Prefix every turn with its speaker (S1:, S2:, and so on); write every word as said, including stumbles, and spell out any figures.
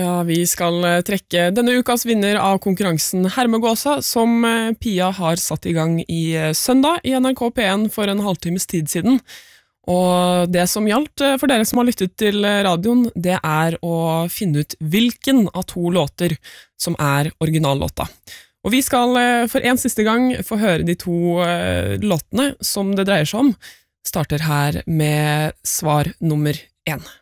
S1: Ja, vi skal eh, trekke denne ukas vinner av konkurransen Hermegåsa, som eh, Pia har satt i gang i eh, søndag i N R K P en for en halvtimes tid siden. Og det som gjaldt eh, for dere som har lyttet til eh, radioen, det er å finne ut hvilken av to låter som er originallåta. Og vi skal eh, for en siste gang få høre de to eh, låtene som det dreier seg om. Starter her med svar nummer én.